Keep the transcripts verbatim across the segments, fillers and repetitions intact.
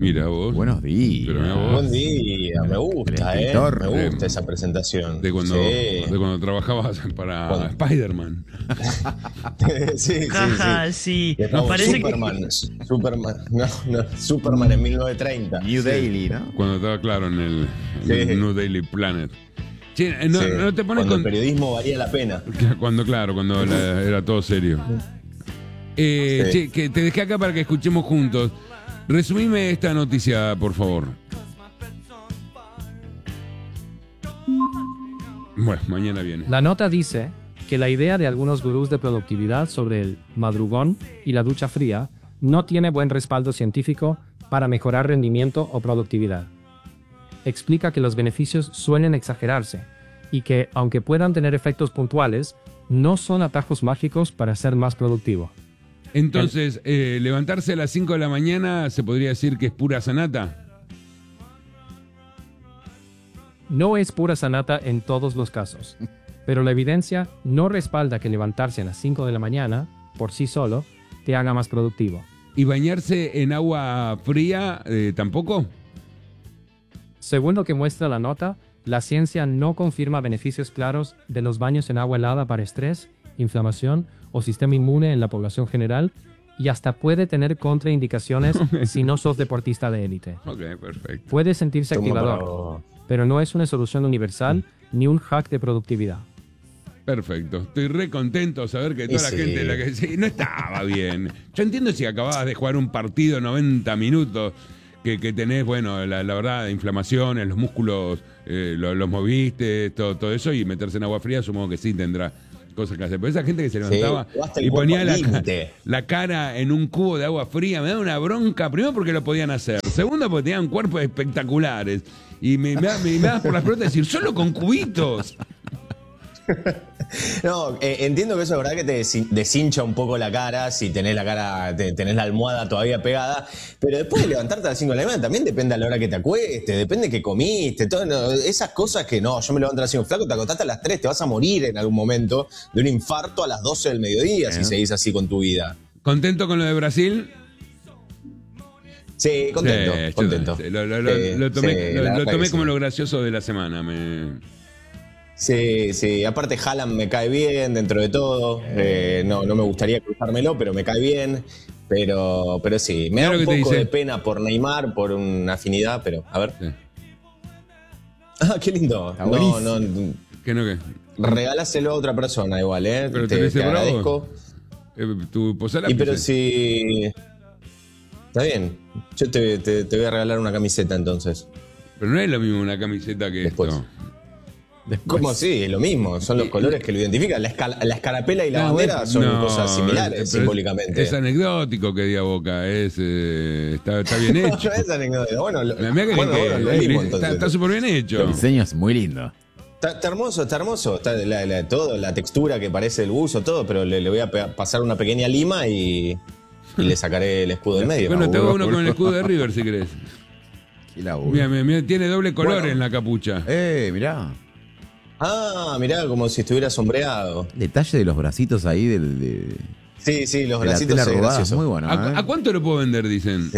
Mira vos. Buenos días. Pero mira vos. Buen día, me gusta, eh. Me gusta de, esa presentación. De cuando, sí. de cuando trabajabas para cuando... Spider-Man. sí, sí, Caja, sí. sí. Nos parece Superman, que... Superman, no, no, Superman en mil novecientos treinta. New sí. Daily, ¿no? Cuando estaba claro en el, en sí. el New Daily Planet. Sí, no, sí. no te pones cuando con... el periodismo valía la pena. Cuando, claro, cuando la, era todo serio. Eh, sí. Che, que te dejé acá para que escuchemos juntos. Resumime esta noticia, por favor. Bueno, mañana viene. La nota dice que la idea de algunos gurús de productividad sobre el madrugón y la ducha fría no tiene buen respaldo científico para mejorar rendimiento o productividad. Explica que los beneficios suelen exagerarse y que, aunque puedan tener efectos puntuales, no son atajos mágicos para ser más productivo. Entonces, eh, levantarse a las cinco de la mañana, ¿se podría decir que es pura sanata? No es pura sanata en todos los casos, pero la evidencia no respalda que levantarse a las cinco de la mañana, por sí solo, te haga más productivo. ¿Y bañarse en agua fría eh, tampoco? Según lo que muestra la nota, la ciencia no confirma beneficios claros de los baños en agua helada para estrés, inflamación o sistema inmune en la población general, y hasta puede tener contraindicaciones si no sos deportista de élite. Ok, perfecto. Puede sentirse activador, pero no es una solución universal ni un hack de productividad. Perfecto. Estoy re contento de saber que toda sí. la gente la que sí, no estaba bien. Yo entiendo si acababas de jugar un partido noventa minutos, que, que tenés, bueno, la, la verdad, inflamaciones, los músculos, eh, los, los moviste, todo, todo eso, y meterse en agua fría, supongo que sí tendrá cosas que hacer. Pero esa gente que se levantaba sí, y ponía la, la cara en un cubo de agua fría, me da una bronca. Primero porque lo podían hacer. Segundo porque tenían cuerpos espectaculares. Y me, me, me, me das por las pelotas decir, solo con cubitos. No, eh, entiendo que eso es verdad que te deshincha un poco la cara, si tenés la cara, te, tenés la almohada todavía pegada, pero después de levantarte a las cinco de la mañana también depende a la hora que te acuestes, depende de qué comiste, todo, no, esas cosas que no, yo me levanto a las cinco, flaco, te acostaste a las tres, te vas a morir en algún momento de un infarto a las doce del mediodía, eh. si seguís así con tu vida. ¿Contento con lo de Brasil? Sí, contento, sí, contento. Lo, lo, lo, eh, lo tomé, sí, lo, lo tomé como sí. lo gracioso de la semana, me... Sí, sí, aparte Haaland me cae bien dentro de todo, eh, no, no me gustaría cruzármelo, pero me cae bien, pero, pero sí, me da un poco de pena por Neymar, por una afinidad, pero a ver. Sí. Ah, qué lindo. Está no, no, no. ¿Qué no qué? Regaláselo a otra persona igual, ¿eh? Pero te, te agradezco. Eh, tu y pero si... Está bien, yo te, te, te voy a regalar una camiseta entonces. Pero no es lo mismo una camiseta que Después. esto. Después. ¿Cómo sí? Es lo mismo, son los colores que lo identifican. La, escala, la escarapela y la no, bandera son no, cosas similares simbólicamente. Es, es anecdótico que diga Boca, es, eh, está, está bien hecho. No es anecdótico. Bueno, lo, bueno, bueno, que, bueno, lo leímos, está súper bien hecho. El diseño es muy lindo. Está, está hermoso, está hermoso. Está la, la, todo, la textura que parece el buzo, todo, pero le, le voy a pe- pasar una pequeña lima y, y le sacaré el escudo del medio. Bueno, te hago uno con el escudo de River si querés. Mira, mira, mira, tiene doble color bueno. en la capucha. Eh, mirá. Ah, mirá, como si estuviera sombreado. Detalle de los bracitos ahí del... De, sí, sí, los de bracitos la tela rodada, gracioso. Muy bueno. ¿A, ¿eh? ¿A cuánto lo puedo vender, dicen?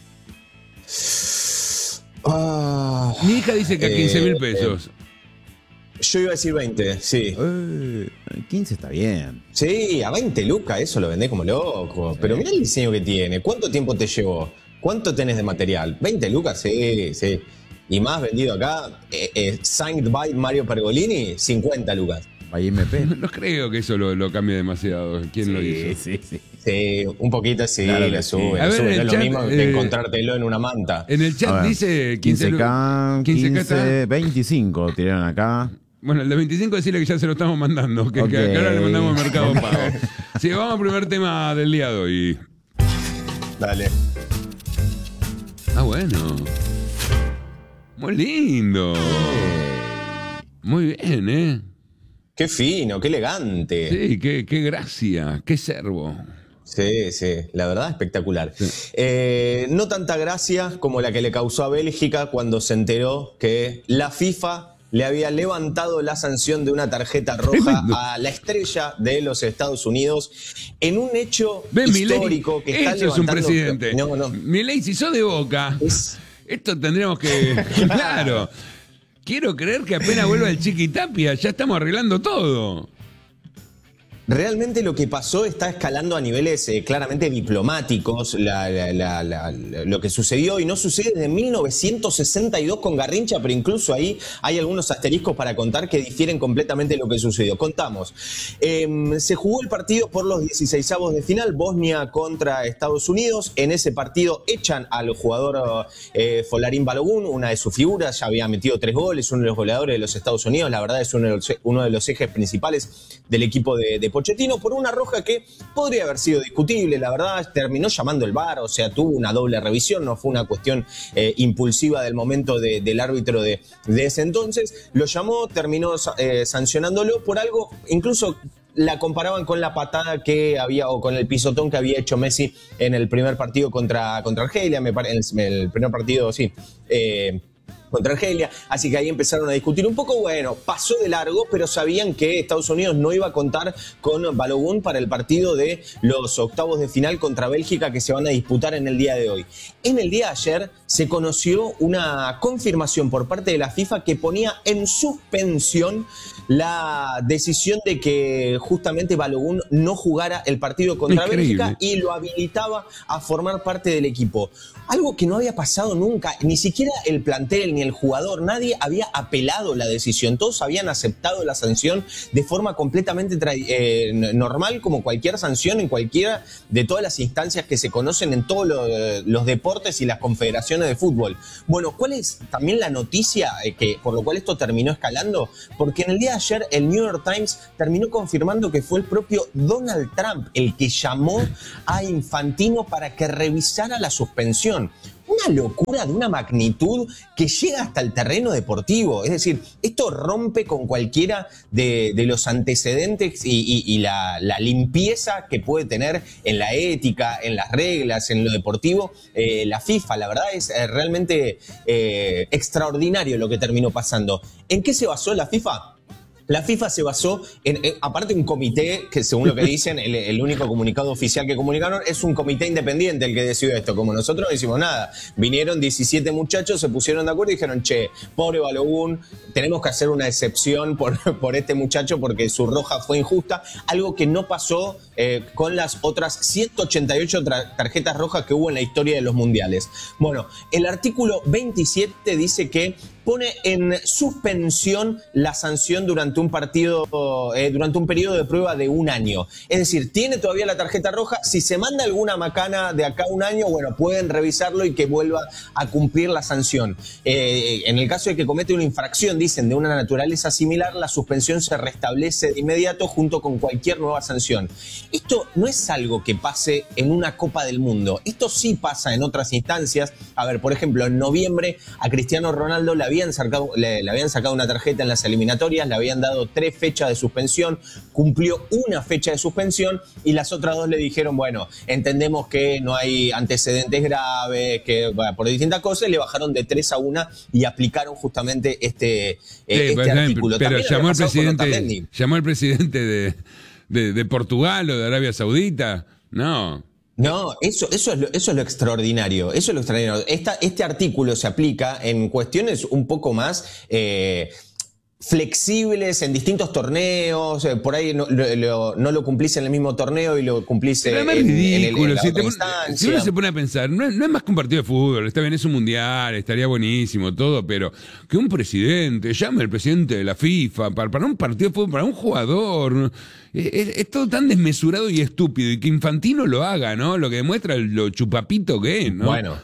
Sí. Ah, Mi hija dice que a quince mil pesos. Eh, yo iba a decir veinte, sí. Eh, quince está bien. Sí, a veinte lucas eso lo vendés como loco. Sí. Pero mirá el diseño que tiene. ¿Cuánto tiempo te llevó? ¿Cuánto tenés de material? veinte lucas, sí, sí. Y más vendido acá, eh, eh, Signed by Mario Pergolini, cincuenta lucas. By M P. No, no creo que eso lo, lo cambie demasiado. ¿Quién sí, lo hizo? Sí, sí. Sí, un poquito sí, claro le sube. A le ver, sube. No es chat, lo mismo eh, que encontrártelo en una manta. En el chat dice quince K, quince, veinticinco tiraron acá. Bueno, el de veinticinco decirle que ya se lo estamos mandando, que, okay. que, que ahora le mandamos al Mercado Pago. Sí, vamos al primer tema del día de hoy. Dale. Ah, bueno. Muy lindo. Muy bien, ¿eh? Qué fino, qué elegante. Sí, qué, qué gracia, qué servo. Sí, sí, la verdad espectacular. Sí. Eh, no tanta gracia como la que le causó a Bélgica cuando se enteró que la FIFA le había levantado la sanción de una tarjeta roja a la estrella de los Estados Unidos en un hecho Ven, histórico Milei, que está esto es un levantando... presidente. No, no. Milei, si sos de Boca, Es... esto tendríamos que... Claro. Quiero creer que apenas vuelva el Chiquitapia, ya estamos arreglando todo. Realmente lo que pasó está escalando a niveles eh, claramente diplomáticos, la, la, la, la, lo que sucedió, y no sucede desde mil novecientos sesenta y dos con Garrincha, pero incluso ahí hay algunos asteriscos para contar que difieren completamente de lo que sucedió. Contamos, eh, se jugó el partido por los dieciseisavos de final, Bosnia contra Estados Unidos. En ese partido echan al jugador eh, Folarín Balogun, una de sus figuras, ya había metido tres goles, uno de los goleadores de los Estados Unidos, la verdad es uno de los, uno de los ejes principales del equipo de, de Pochettino, por una roja que podría haber sido discutible, la verdad, terminó llamando el V A R, o sea, tuvo una doble revisión, no fue una cuestión eh, impulsiva del momento de, del árbitro de, de ese entonces, lo llamó, terminó eh, sancionándolo por algo, incluso la comparaban con la patada que había, o con el pisotón que había hecho Messi en el primer partido contra, contra Argelia, me parece, el, el primer partido, sí, eh, contra Argelia, así que ahí empezaron a discutir un poco. Bueno, pasó de largo, pero sabían que Estados Unidos no iba a contar con Balogun para el partido de los octavos de final contra Bélgica que se van a disputar en el día de hoy. En el día de ayer se conoció una confirmación por parte de la FIFA que ponía en suspensión la decisión de que justamente Balogun no jugara el partido contra Increíble. Bélgica y lo habilitaba a formar parte del equipo. Algo que no había pasado nunca, ni siquiera el plantel ni el jugador, nadie había apelado la decisión, todos habían aceptado la sanción de forma completamente eh, normal, como cualquier sanción en cualquiera de todas las instancias que se conocen en todos lo, los deportes y las confederaciones de fútbol. Bueno, ¿cuál es también la noticia eh, que por lo cual esto terminó escalando? Porque en el día de ayer el New York Times terminó confirmando que fue el propio Donald Trump el que llamó a Infantino para que revisara la suspensión. Una locura de una magnitud que llega hasta el terreno deportivo. Es decir, esto rompe con cualquiera de, de los antecedentes y, y, y la, la limpieza que puede tener en la ética, en las reglas, en lo deportivo, eh, la FIFA. La verdad es eh, realmente eh, extraordinario lo que terminó pasando. ¿En qué se basó la FIFA? La FIFA se basó en, en, aparte un comité, que según lo que dicen, el, el único comunicado oficial que comunicaron es un comité independiente el que decidió esto. Como nosotros no hicimos nada. Vinieron diecisiete muchachos, se pusieron de acuerdo y dijeron, che, pobre Balogun, tenemos que hacer una excepción por, por este muchacho porque su roja fue injusta. Algo que no pasó eh, con las otras ciento ochenta y ocho tra- tarjetas rojas que hubo en la historia de los mundiales. Bueno, el artículo veintisiete dice que pone en suspensión la sanción durante un partido, eh, durante un periodo de prueba de un año. Es decir, tiene todavía la tarjeta roja. Si se manda alguna macana de acá a un año, bueno, pueden revisarlo y que vuelva a cumplir la sanción. Eh, en el caso de que comete una infracción, dicen, de una naturaleza similar, la suspensión se restablece de inmediato junto con cualquier nueva sanción. Esto no es algo que pase en una Copa del Mundo. Esto sí pasa en otras instancias. A ver, por ejemplo, en noviembre a Cristiano Ronaldo le habían sacado, le, le habían sacado una tarjeta en las eliminatorias, le habían dado tres fechas de suspensión, cumplió una fecha de suspensión y las otras dos le dijeron, bueno, entendemos que no hay antecedentes graves, que bueno, por distintas cosas, le bajaron de tres a una y aplicaron justamente este, sí, eh, este artículo. Pero También llamó el presidente, llamó el presidente de, de, de Portugal o de Arabia Saudita, no. No, eso, eso, es lo, eso es lo extraordinario, eso es lo extraordinario. Esta, este artículo se aplica en cuestiones un poco más eh, flexibles en distintos torneos, eh, por ahí no lo, no lo cumplís en el mismo torneo y lo cumplís en, es ridículo. en, el, en la si, otra te, instancia. Si uno se pone a pensar, no es, no es más que un partido de fútbol, está bien, es un mundial, estaría buenísimo, todo, pero que un presidente llame al presidente de la FIFA para, para un partido de fútbol, para un jugador, es, es, es todo tan desmesurado y estúpido, y que Infantino lo haga, ¿no? Lo que demuestra lo chupapito que es, ¿no? Bueno.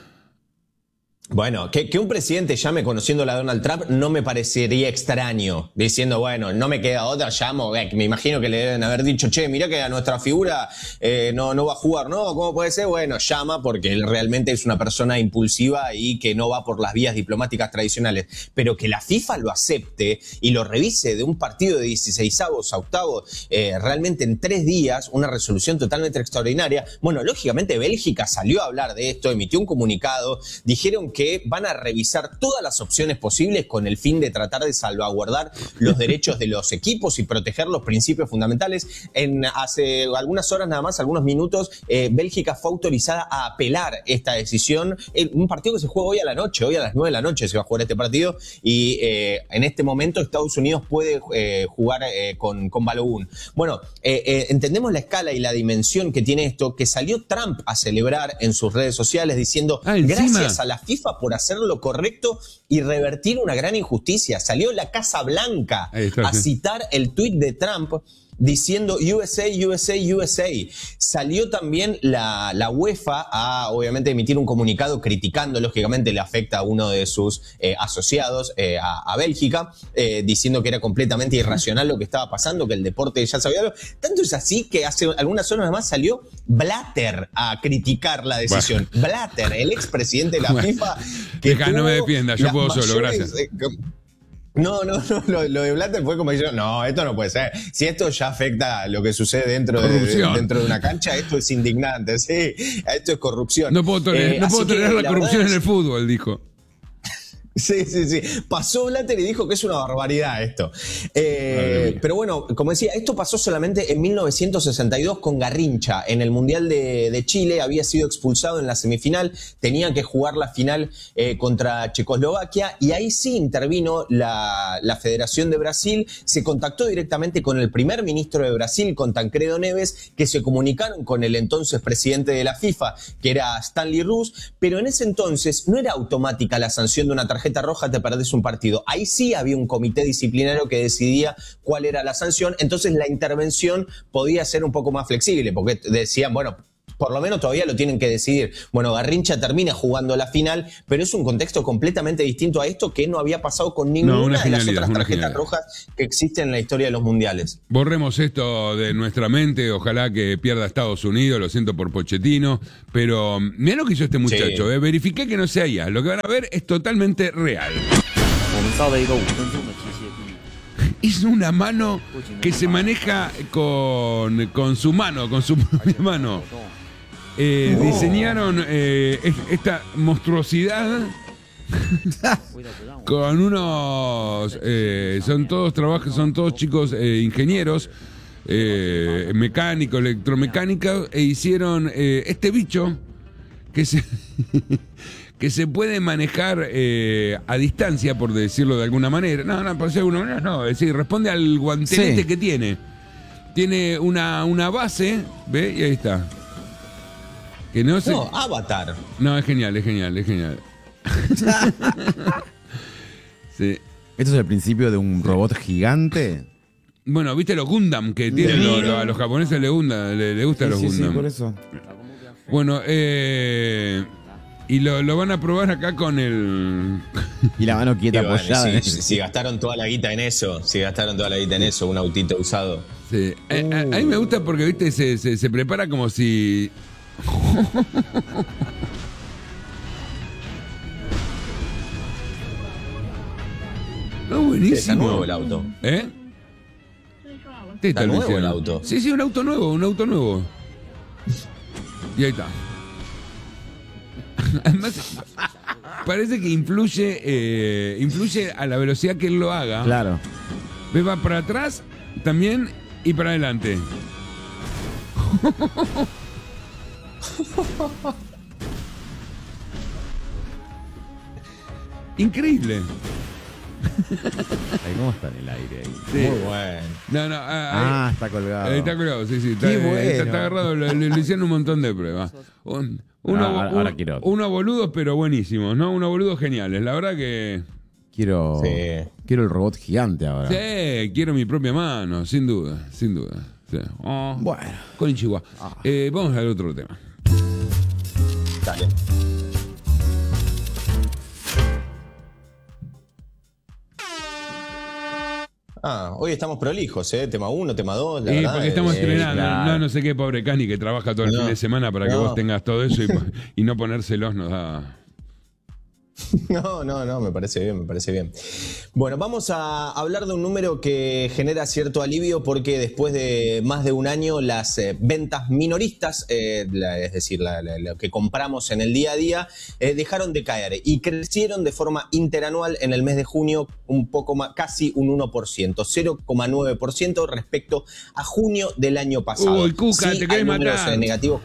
Bueno, que, que un presidente llame conociendo a Donald Trump no me parecería extraño, diciendo, bueno, no me queda otra, llamo, eh, me imagino que le deben haber dicho, che, mirá que a nuestra figura eh, no, no va a jugar, ¿no? ¿Cómo puede ser? Bueno, llama porque él realmente es una persona impulsiva y que no va por las vías diplomáticas tradicionales, pero que la FIFA lo acepte y lo revise de un partido de dieciseisavos a octavos, eh, realmente en tres días, una resolución totalmente extraordinaria. Bueno, lógicamente Bélgica salió a hablar de esto, emitió un comunicado, dijeron que que van a revisar todas las opciones posibles con el fin de tratar de salvaguardar los derechos de los equipos y proteger los principios fundamentales. En hace algunas horas nada más, algunos minutos, eh, Bélgica fue autorizada a apelar esta decisión. En un partido que se juega hoy a la noche, hoy a las nueve de la noche se va a jugar este partido y eh, en este momento Estados Unidos puede eh, jugar eh, con, con Balogun. Bueno, eh, eh, entendemos la escala y la dimensión que tiene esto, que salió Trump a celebrar en sus redes sociales diciendo ah, gracias a la FIFA por hacer lo correcto y revertir una gran injusticia. Salió la Casa Blanca está, a sí. citar el tuit de Trump diciendo U S A, U S A, U S A. Salió también la, la UEFA a, obviamente, emitir un comunicado criticando, lógicamente le afecta a uno de sus eh, asociados, eh, a, a Bélgica, eh, diciendo que era completamente irracional lo que estaba pasando, que el deporte ya sabía algo. Tanto es así que hace algunas horas más salió Blatter a criticar la decisión. Bueno. Blatter, el expresidente de la bueno. FIFA. Que Deja, no me defienda, yo puedo solo, gracias. Eh, No, no, no, lo, lo de Blatter fue como diciendo, no, esto no puede ser. Si esto ya afecta a lo que sucede dentro de, de, dentro de una cancha, esto es indignante, sí, esto es corrupción. No puedo tolerar, eh, no puedo tolerar la, la corrupción es... en el fútbol, dijo. Sí, sí, sí. Pasó Blatter y dijo que es una barbaridad esto. Eh, pero bueno, como decía, esto pasó solamente en mil novecientos sesenta y dos con Garrincha. En el Mundial de, de Chile había sido expulsado en la semifinal, tenía que jugar la final eh, contra Checoslovaquia y ahí sí intervino la, la Federación de Brasil, se contactó directamente con el primer ministro de Brasil, con Tancredo Neves, que se comunicaron con el entonces presidente de la FIFA, que era Stanley Rous, pero en ese entonces no era automática la sanción de una tarjeta roja, te perdés un partido. Ahí sí había un comité disciplinario que decidía cuál era la sanción, entonces la intervención podía ser un poco más flexible, porque decían, bueno, por lo menos todavía lo tienen que decidir. Bueno, Garrincha termina jugando la final, pero es un contexto completamente distinto a esto que no había pasado con ninguna no, de las otras tarjetas rojas que existen en la historia de los mundiales. Borremos esto de nuestra mente, ojalá que pierda Estados Unidos, lo siento por Pochettino, pero mirá lo que hizo este muchacho, sí. eh, verifiqué que no se haya, lo que van a ver es totalmente real. Es una mano que se maneja con, con su mano, con su propia mano. Eh, oh. Diseñaron eh, esta monstruosidad con unos eh, son todos trabajos, son todos chicos eh, ingenieros, eh, mecánicos, electromecánicos, e hicieron eh, este bicho que se que se puede manejar eh, a distancia, por decirlo de alguna manera. No, no, por decirlo de alguna manera, no. Es decir, responde al guantelete sí. que tiene. Tiene una, una base, ¿ve? Y ahí está. Que no, se... no, Avatar. No, es genial, es genial, es genial. Sí. ¿Esto es el principio de un robot gigante? Bueno, ¿viste los Gundam que tienen? Lo, lo, a los japoneses les gusta, les, les gusta sí, los sí, Gundam. Sí, por eso. Bueno, eh... y lo, lo van a probar acá con el... Y la mano quieta bueno, apoyada. Si, si gastaron toda la guita en eso, si gastaron toda la guita en eso, un autito usado. Sí. Uh. A, a, a mí me gusta porque, viste, se, se, se prepara como si... No, buenísimo. Está nuevo el auto. ¿Eh? ¿Está, está nuevo el auto? Sí, sí, un auto nuevo, un auto nuevo. Y ahí está. Además, parece que influye eh, influye a la velocidad que él lo haga. Claro. Ve, va para atrás también y para adelante. Increíble. Ay, ¿cómo está en el aire ahí? Sí. Muy bueno. No, no, ah, ah, está colgado. Eh, está colgado, sí, sí. Está, Qué bueno. está, está agarrado, lo, lo hicieron un montón de pruebas. Un, uno, ah, ahora, ahora un, quiero. Unos boludos, pero buenísimos, ¿no? Unos boludos geniales. La verdad que... Quiero, sí. quiero el robot gigante ahora. Sí, quiero mi propia mano, sin duda, sin duda. Sí. Oh, bueno. Con Chihuahua. Ah. Eh, vamos al otro tema. Dale. Ah, hoy estamos prolijos, ¿eh? Tema uno, tema dos, la sí, verdad. porque estamos eh, estrenando. claro. No, no sé qué pobre Cani que trabaja todo el no, fin de semana para no. que vos tengas todo eso y, y no ponérselos nos da... No, no, no, me parece bien, me parece bien. Bueno, vamos a hablar de un número que genera cierto alivio porque después de más de un año las eh, ventas minoristas, eh, la, es decir, la, la, lo que compramos en el día a día, eh, dejaron de caer y crecieron de forma interanual en el mes de junio un poco más, casi un uno por ciento, cero coma nueve por ciento respecto a junio del año pasado. Uy, Cuca, sí, te querés matar. Eh, negativos.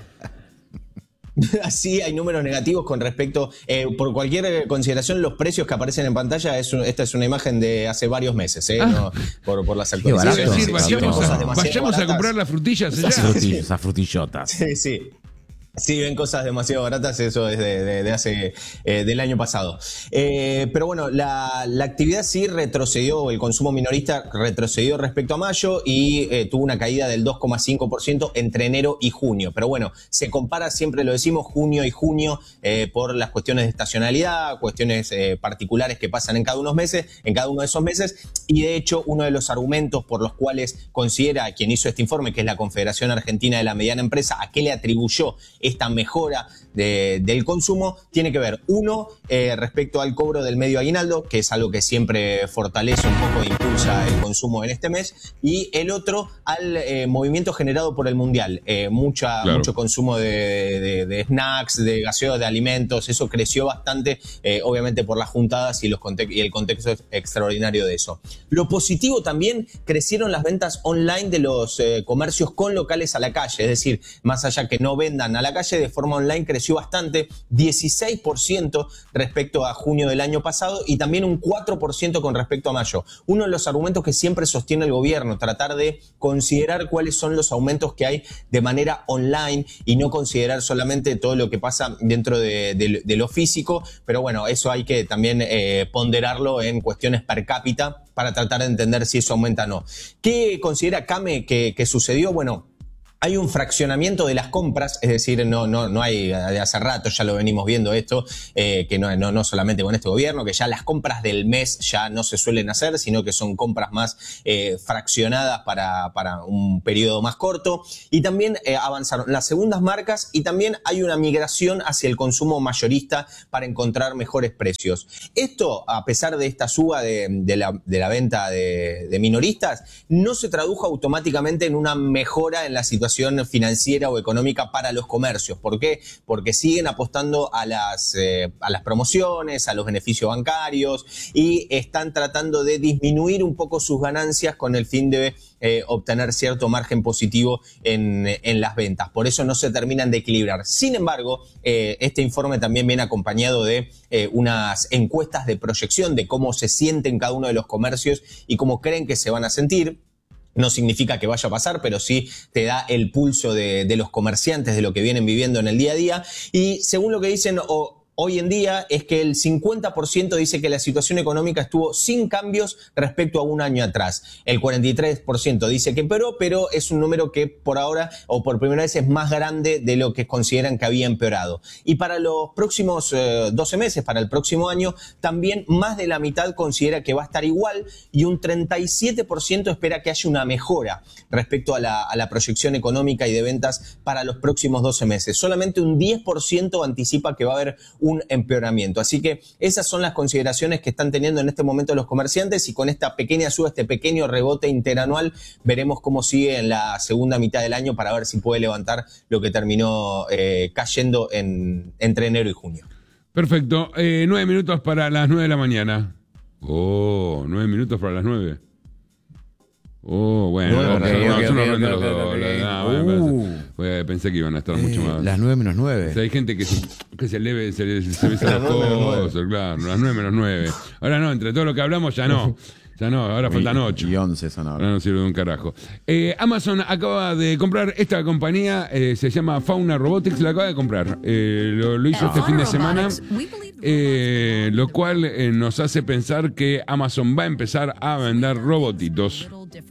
Así hay números negativos con respecto, eh, por cualquier consideración, los precios que aparecen en pantalla, es un, esta es una imagen de hace varios meses, eh, ah. no, por, por las actualizaciones. Es decir, vayamos, a, vayamos a comprar las frutillas allá. Esas frutillas, esas frutillotas. Sí, sí. Sí, ven cosas demasiado baratas, eso es de, de, de hace, eh, del año pasado. Eh, pero bueno, la, la actividad sí retrocedió, el consumo minorista retrocedió respecto a mayo y eh, tuvo una caída del dos coma cinco por ciento entre enero y junio. Pero bueno, se compara, siempre lo decimos, junio y junio eh, por las cuestiones de estacionalidad, cuestiones eh, particulares que pasan en cada uno de los meses, en cada uno de esos meses. Y de hecho, uno de los argumentos por los cuales considera quien hizo este informe, que es la Confederación Argentina de la Mediana Empresa, a qué le atribuyó esta mejora de, del consumo, tiene que ver, uno, eh, respecto al cobro del medio aguinaldo, que es algo que siempre fortalece un poco e impulsa el consumo en este mes, y el otro, al eh, movimiento generado por el Mundial. Eh, mucha, claro. Mucho consumo de, de, de snacks, de gaseos, de alimentos, eso creció bastante, eh, obviamente por las juntadas y, los conte- y el contexto extraordinario de eso. Lo positivo también, crecieron las ventas online de los eh, comercios con locales a la calle, es decir, más allá que no vendan a la calle, de forma online creció bastante, dieciséis por ciento respecto a junio del año pasado y también un cuatro por ciento con respecto a mayo. Uno de los argumentos que siempre sostiene el gobierno, tratar de considerar cuáles son los aumentos que hay de manera online y no considerar solamente todo lo que pasa dentro de, de, de lo físico, pero bueno, eso hay que también eh, ponderarlo en cuestiones per cápita para tratar de entender si eso aumenta o no. ¿Qué considera Came que, que sucedió? Bueno, hay un fraccionamiento de las compras, es decir, no, no, no hay, de hace rato ya lo venimos viendo esto, eh, que no, no, no solamente con este gobierno, que ya las compras del mes ya no se suelen hacer, sino que son compras más eh, fraccionadas para, para un periodo más corto. Y también eh, avanzaron las segundas marcas y también hay una migración hacia el consumo mayorista para encontrar mejores precios. Esto, a pesar de esta suba de, de, la, de la venta de, de minoristas, no se tradujo automáticamente en una mejora en la situación financiera o económica para los comercios. ¿Por qué? Porque siguen apostando a las, eh, a las promociones, a los beneficios bancarios y están tratando de disminuir un poco sus ganancias con el fin de eh, obtener cierto margen positivo en, en las ventas. Por eso no se terminan de equilibrar. Sin embargo, eh, este informe también viene acompañado de eh, unas encuestas de proyección de cómo se sienten cada uno de los comercios y cómo creen que se van a sentir. No significa que vaya a pasar, pero sí te da el pulso de, de los comerciantes, de lo que vienen viviendo en el día a día. Y según lo que dicen o, hoy en día es que el cincuenta por ciento dice que la situación económica estuvo sin cambios respecto a un año atrás. El cuarenta y tres por ciento dice que empeoró, pero es un número que por ahora o por primera vez es más grande de lo que consideran que había empeorado. Y para los próximos eh, doce meses, para el próximo año, también más de la mitad considera que va a estar igual y un treinta y siete por ciento espera que haya una mejora respecto a la, a la proyección económica y de ventas para los próximos doce meses. Solamente un diez por ciento anticipa que va a haber un empeoramiento. Así que esas son las consideraciones que están teniendo en este momento los comerciantes y con esta pequeña suba, este pequeño rebote interanual, veremos cómo sigue en la segunda mitad del año para ver si puede levantar lo que terminó eh, cayendo en, entre enero y junio. Perfecto. Eh, nueve minutos para las nueve de la mañana. Oh, nueve minutos para las nueve. Oh, bueno, no, okay, no, okay, okay, okay, los okay, okay. No, uh, pensé, pensé que iban a estar eh, mucho más. Las nueve menos nueve. O sea, hay gente que se, que se leve, se, se besa las cosas, claro, las nueve menos nueve. Ahora no, entre todo lo que hablamos ya no. Ya no, ahora faltan ocho. Y once son ahora. Ahora no sirve de un carajo. Eh, Amazon acaba de comprar esta compañía, eh, se llama Fauna Robotics, la acaba de comprar. Eh, lo, lo hizo este fin de semana, eh, lo cual eh, nos hace pensar que Amazon va a empezar a vender robotitos.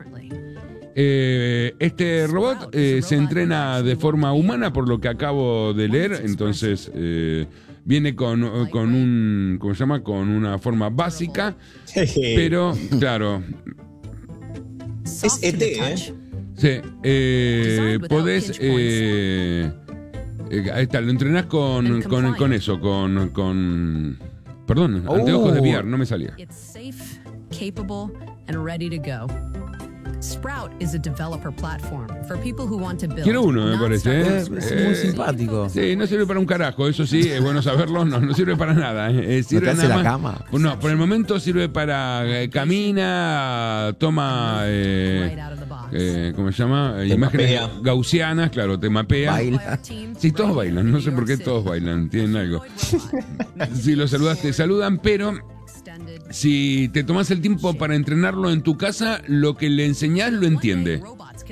Eh, este robot eh, se entrena de forma humana, por lo que acabo de leer, entonces eh, viene con, con un, ¿cómo se llama? Con una forma básica, pero claro. Es E T, ¿eh? Sí, eh, podés, eh, eh, ahí está, lo entrenás con, con, con eso, con, con perdón, Oh. anteojos de V R, no me salía. It's safe, capable, and ready to go. Sprout is a developer platform for people who want to build. Quiero uno, me not parece, start ¿eh? from Es scratch. muy simpático. Sí, no sirve para un carajo, eso sí, es bueno saberlo, no, no sirve para nada. Eh, sirve te hace nada la más- cama? No, por el momento sirve para eh, camina, toma, eh, Right out of the box. eh, ¿cómo se llama? Eh, Te imágenes mapea. gaussianas, claro, te mapea. Baila. Sí, todos bailan, no sé por qué todos bailan, tienen algo. Si los saludas, te saludan, pero si te tomas el tiempo para entrenarlo en tu casa, lo que le enseñás lo entiende.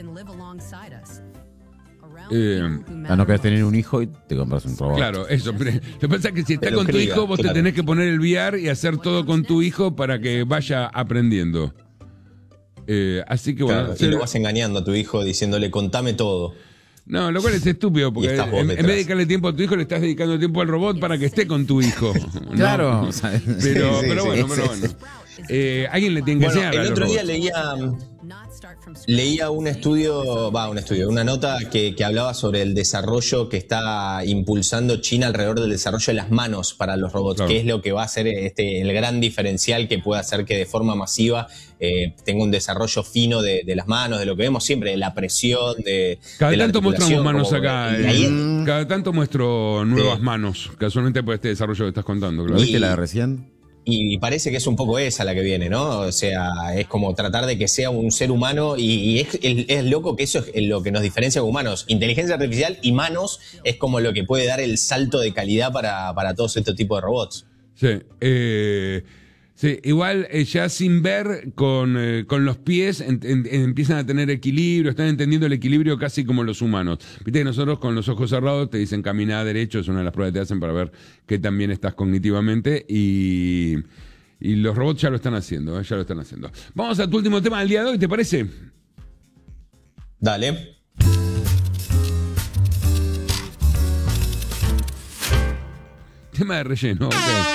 Eh, A no querés tener un hijo y te compras un robot. Claro, eso. Pero lo que pasa es que si estás Pero con tu cría, hijo, vos claro. te tenés que poner el V R y hacer todo con tu hijo para que vaya aprendiendo. Eh, así que bueno. Claro, y se- lo vas engañando a tu hijo diciéndole, contame todo. No, lo cual es estúpido, porque Y estás vos en, en vez detrás. de dedicarle tiempo a tu hijo, le estás dedicando tiempo al robot para que esté con tu hijo. ¿no? Claro. O sea, Pero, Sí, sí, pero sí, bueno, sí, pero sí. bueno. Eh, alguien le tiene que Bueno, enseñar a el los otro día robots. leía, leía un estudio, va, un estudio, una nota que, que hablaba sobre el desarrollo que está impulsando China alrededor del desarrollo de las manos para los robots, Claro. que es lo que va a ser este, el gran diferencial que puede hacer que de forma masiva eh, tenga un desarrollo fino de, de las manos, de lo que vemos siempre, de la presión, de, Cada de la tanto mostramos articulación, manos como- acá. y eh, ahí- Cada tanto muestro nuevas Sí. manos, casualmente por este desarrollo que estás contando. ¿Lo Claro. viste la de recién? Y parece que es un poco esa la que viene, ¿no? O sea, es como tratar de que sea un ser humano y, y es, es- es loco que eso es lo que nos diferencia como humanos. Inteligencia artificial y manos es como lo que puede dar el salto de calidad para, para todos estos tipos de robots. Sí, eh, sí, igual eh, ya sin ver, con, eh, con los pies en- en- empiezan a tener equilibrio, están entendiendo el equilibrio casi como los humanos. Viste que nosotros con los ojos cerrados te dicen caminar derecho, es una de las pruebas que te hacen para ver qué tan bien estás cognitivamente y, y los robots ya lo están haciendo, eh, ya lo están haciendo. Vamos a tu último tema del día de hoy, ¿te parece? Dale. Tema de relleno, ok.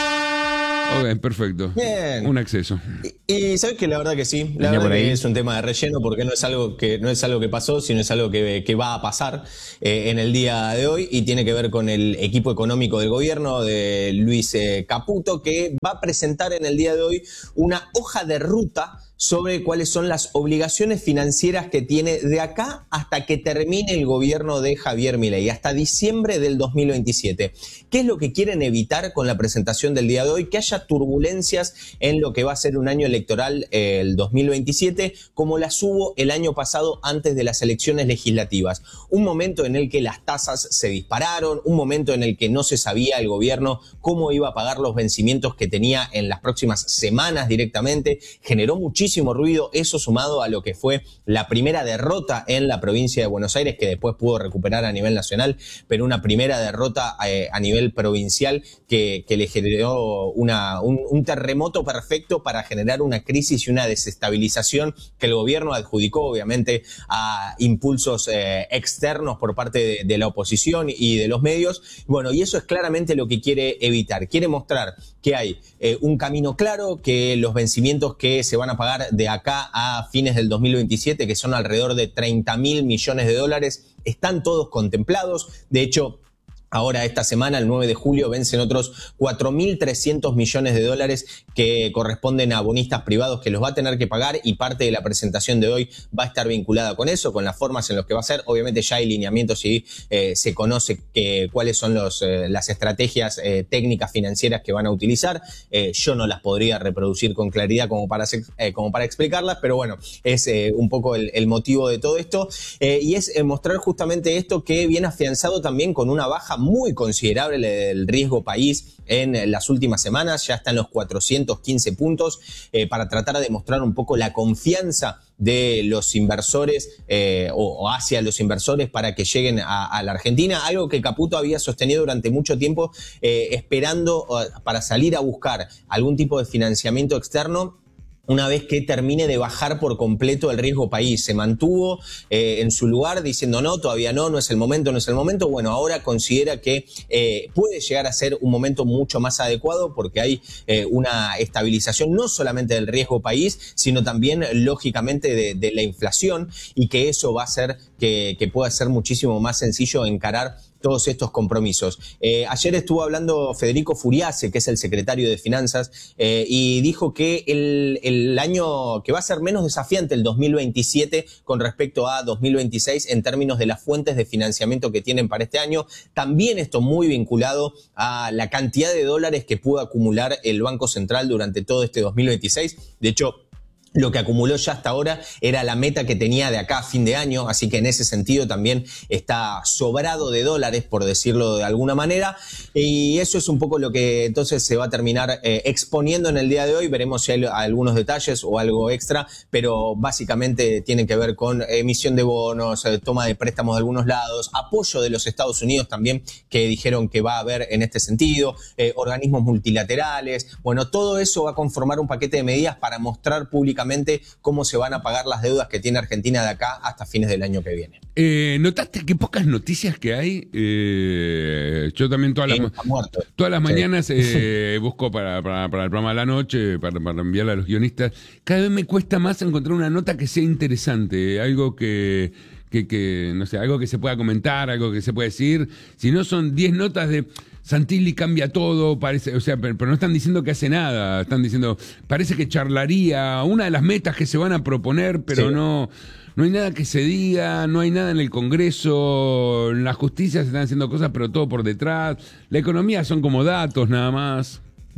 Ok, perfecto. Bien. Un acceso. Y, y sabes que la verdad que sí, la Venía verdad por ahí. que es un tema de relleno porque no es algo que no es algo que pasó, sino es algo que, que va a pasar eh, en el día de hoy y tiene que ver con el equipo económico del gobierno de Luis eh, Caputo, que va a presentar en el día de hoy una hoja de ruta sobre cuáles son las obligaciones financieras que tiene de acá hasta que termine el gobierno de Javier Milei, hasta diciembre del dos mil veintisiete. ¿Qué es lo que quieren evitar con la presentación del día de hoy? Que haya turbulencias en lo que va a ser un año electoral, eh, el dos mil veintisiete, como las hubo el año pasado antes de las elecciones legislativas. Un momento en el que las tasas se dispararon, un momento en el que no se sabía el gobierno cómo iba a pagar los vencimientos que tenía en las próximas semanas directamente. Generó muchísimo ruido, eso sumado a lo que fue la primera derrota en la provincia de Buenos Aires, que después pudo recuperar a nivel nacional, pero una primera derrota eh, a nivel provincial que, que le generó una, un, un terremoto perfecto para generar una crisis y una desestabilización que el gobierno adjudicó obviamente a impulsos eh, externos por parte de, de la oposición y de los medios. Bueno, y eso es claramente lo que quiere evitar. Quiere mostrar que hay eh, un camino claro, que los vencimientos que se van a pagar de acá a fines del dos mil veintisiete, que son alrededor de treinta mil millones de dólares, están todos contemplados. De hecho, ahora esta semana, el nueve de julio, vencen otros cuatro mil trescientos millones de dólares que corresponden a bonistas privados que los va a tener que pagar, y parte de la presentación de hoy va a estar vinculada con eso, con las formas en las que va a ser. Obviamente ya hay lineamientos y eh, se conoce que, cuáles son los, eh, las estrategias eh, técnicas financieras que van a utilizar. Eh, yo no las podría reproducir con claridad como para, eh, como para explicarlas, pero bueno, es eh, un poco el, el motivo de todo esto, eh, y es eh, mostrar justamente esto que viene afianzado también con una baja muy considerable del riesgo país en las últimas semanas. Ya está en los cuatrocientos quince puntos, eh, para tratar de mostrar un poco la confianza de los inversores eh, o, o hacia los inversores para que lleguen a, a la Argentina, algo que Caputo había sostenido durante mucho tiempo, eh, esperando uh, para salir a buscar algún tipo de financiamiento externo una vez que termine de bajar por completo el riesgo país. Se mantuvo eh, en su lugar diciendo no, todavía no, no es el momento, no es el momento. Bueno, ahora considera que eh, puede llegar a ser un momento mucho más adecuado porque hay eh, una estabilización no solamente del riesgo país, sino también lógicamente de, de la inflación, y que eso va a hacer que, que pueda ser muchísimo más sencillo encarar todos estos compromisos. Eh, ayer estuvo hablando Federico Furiase, que es el secretario de Finanzas, eh, y dijo que el, el año que va a ser menos desafiante, el dos mil veintisiete, con respecto a dos mil veintiséis, en términos de las fuentes de financiamiento que tienen para este año. También esto muy vinculado a la cantidad de dólares que pudo acumular el Banco Central durante todo este dos mil veintiséis. De hecho, lo que acumuló ya hasta ahora era la meta que tenía de acá a fin de año, así que en ese sentido también está sobrado de dólares, por decirlo de alguna manera, y eso es un poco lo que entonces se va a terminar eh, exponiendo en el día de hoy. Veremos si hay algunos detalles o algo extra, pero básicamente tiene que ver con emisión de bonos, eh, toma de préstamos de algunos lados, apoyo de los Estados Unidos también, que dijeron que va a haber en este sentido, eh, organismos multilaterales. Bueno, todo eso va a conformar un paquete de medidas para mostrar públicamente cómo se van a pagar las deudas que tiene Argentina de acá hasta fines del año que viene. Eh, ¿Notaste qué pocas noticias que hay? Eh, yo también todas las, todas las mañanas sí. eh, busco para, para, para el programa de la noche, para, para enviarle a los guionistas. Cada vez me cuesta más encontrar una nota que sea interesante, algo que... Que, que, no sé, algo que se pueda comentar, algo que se pueda decir. Si no, son diez notas de Santilli cambia todo, parece, o sea, pero, pero no están diciendo que hace nada, están diciendo, parece que charlaría, una de las metas que se van a proponer, pero sí. no, no hay nada que se diga, no hay nada en el Congreso, en la justicia se están haciendo cosas, pero todo por detrás, la economía son como datos nada más.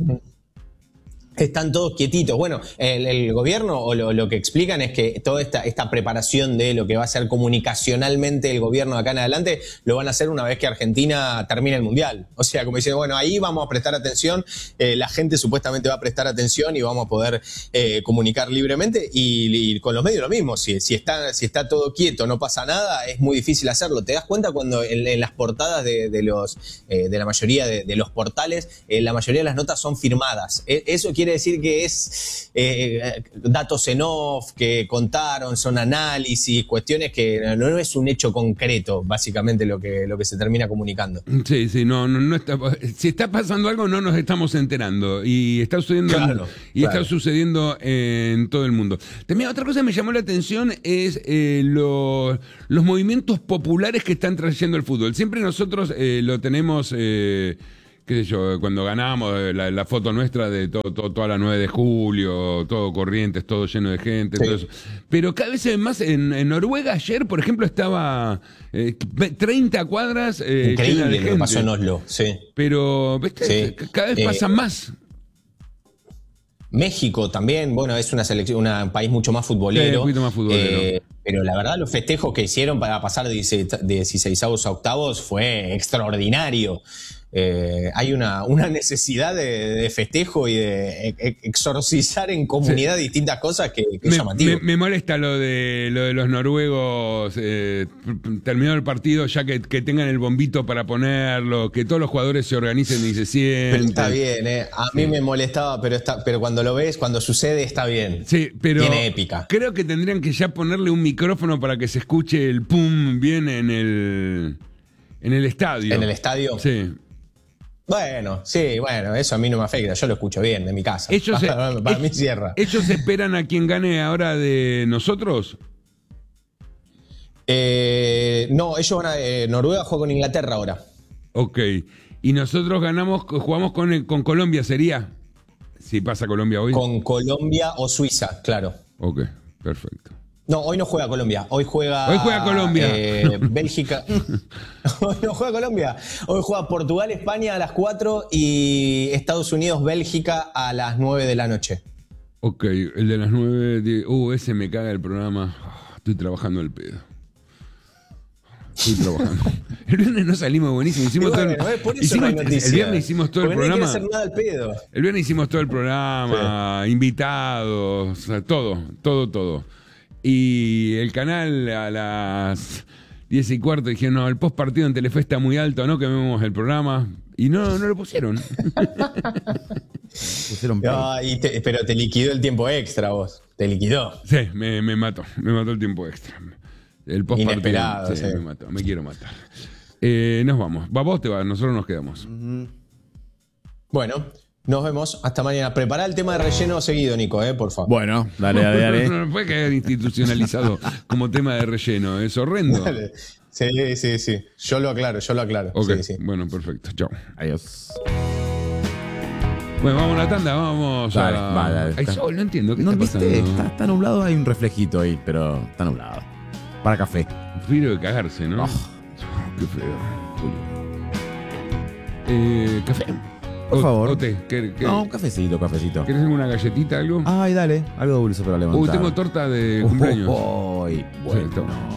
Están todos quietitos. Bueno, el, el gobierno o lo, lo que explican es que toda esta, esta preparación de lo que va a ser comunicacionalmente el gobierno de acá en adelante lo van a hacer una vez que Argentina termine el Mundial. O sea, como diciendo, bueno, ahí vamos a prestar atención, eh, la gente supuestamente va a prestar atención y vamos a poder eh, comunicar libremente y, y con los medios lo mismo. Si, si, está, si está todo quieto, no pasa nada, es muy difícil hacerlo. ¿Te das cuenta cuando en, en las portadas de, de, los, eh, de la mayoría de, de los portales, eh, la mayoría de las notas son firmadas? Eh, eso quiere Quiere decir que es eh, datos en off, que contaron, son análisis, cuestiones que no, no es un hecho concreto, básicamente lo que, lo que se termina comunicando. Sí, sí, no, no, no está, si está pasando algo no nos estamos enterando y está sucediendo, claro, y claro. está sucediendo en todo el mundo. También otra cosa que me llamó la atención es eh, lo, los movimientos populares que están trayendo el fútbol. Siempre nosotros eh, lo tenemos... Eh, qué sé yo, cuando ganamos la, la foto nuestra de todo, todo, toda la nueve de julio, todo Corrientes, todo lleno de gente, sí. todo eso. Pero cada vez se ve más, en, en Noruega ayer, por ejemplo, estaba eh, treinta cuadras eh, Increíble llena de lo gente. que pasó en Oslo, sí. Pero, ¿viste? Sí. Cada vez eh, pasan más. México también, bueno, es una selección, una, un país mucho más futbolero. Sí, un poquito más futbolero. Eh, pero la verdad, los festejos que hicieron para pasar de dieciseisavos a octavos fue extraordinario. Eh, hay una, una necesidad de, de festejo y de exorcizar en comunidad sí. distintas cosas que, que me, es llamativo. Me, me molesta lo de, lo de los noruegos, eh, terminó el partido ya que, que tengan el bombito para ponerlo, que todos los jugadores se organicen y se sienten. Pero está bien, eh. a mí sí. me molestaba, pero, está, pero cuando lo ves, cuando sucede, está bien. Sí, pero tiene épica. Creo que tendrían que ya ponerle un micrófono para que se escuche el pum bien en el, en el estadio. ¿En el estadio? Sí. Bueno, sí, bueno, eso a mí no me afecta, yo lo escucho bien de mi casa. Ellos para, se, para mí cierra. ¿Ellos esperan a quien gane ahora de nosotros? Eh, no, ellos van a... Eh, Noruega juega con Inglaterra ahora. Ok, y nosotros ganamos, jugamos con, con Colombia, ¿sería? Si pasa Colombia hoy. Con Colombia o Suiza, claro. Ok, perfecto. No, hoy no juega Colombia, hoy juega... Hoy juega Colombia. Eh, Bélgica. Hoy no juega Colombia. Hoy juega Portugal, España a las cuatro y Estados Unidos, Bélgica a las nueve de la noche. Ok, el de las nueve... De... Uh, ese me caga el programa. Oh, estoy trabajando el pedo. Estoy trabajando. El viernes no salimos buenísimo. Hicimos bueno, todo el... Por eso hicimos... no el viernes hicimos todo Porque el programa. No hay que hacer nada al pedo. El viernes hicimos todo el programa, sí. invitados, o sea, todo, todo, todo. Y el canal a las diez y cuarto dijeron, no, el post partido en Telefe está muy alto, ¿no? Que vemos el programa. Y no, no lo pusieron. pusieron no, y te, pero te liquidó el tiempo extra vos. Te liquidó. Sí, me, me mató. Me mató el tiempo extra. El post partido. Inesperado, sí, sí. me mató. Me quiero matar. Eh, nos vamos. Va, vos te vas, nosotros nos quedamos. Bueno. Nos vemos. Hasta mañana. Prepara el tema de relleno seguido, Nico, eh, por favor. Bueno, dale, dale, dale. No, no puede quedar institucionalizado como tema de relleno. Es horrendo. Dale. Sí, sí, sí. Yo lo aclaro, yo lo aclaro. Ok, Sí, sí. bueno, perfecto. Chao. Adiós. Bueno, vamos a la tanda, vamos Dale, a... va, dale. Hay sol, no entiendo. ¿Qué ¿No está viste? pasando? Está, está nublado, hay un reflejito ahí, pero está nublado. Para café. Frío de cagarse, ¿no? Oh. Oh, qué feo. Eh, ¿Café? Por O- favor. o té. ¿Qué- qué- No, un cafecito, cafecito. ¿Querés alguna galletita, algo? Ay, dale. Algo dulce para levantar. Uh, tengo torta de Oh, cumpleaños. oh, oh, Sí, bueno. toma.